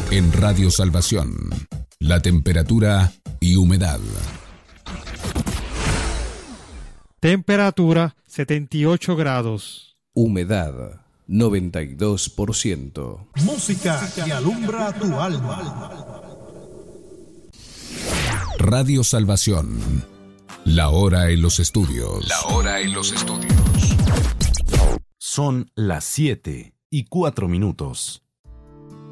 En Radio Salvación, la temperatura y humedad. Temperatura 78 grados. Humedad 92%. Música que alumbra tu alma. Radio Salvación. La hora en los estudios. La hora en los estudios. Son las 7:04.